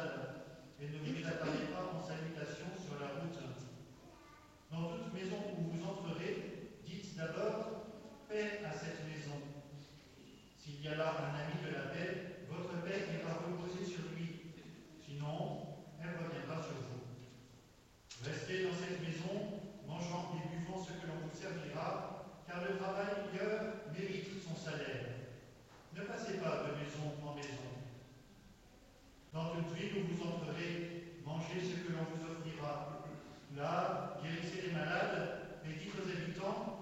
malade, et ne vous attardez pas en salutations sur la route. Dans toute maison où vous entrerez, dites d'abord paix à cette maison. S'il y a là un ami de la paix, votre paix ira reposer sur lui. Sinon, elle reviendra sur vous. Restez dans cette maison, mangeant et buvant ce que l'on vous servira, car le travailleur mérite son salaire. Ne passez pas de maison en maison. Dans toute ville où vous entrerez, mangez ce que l'on vous offrira. Là, guérissez les malades et dites aux habitants,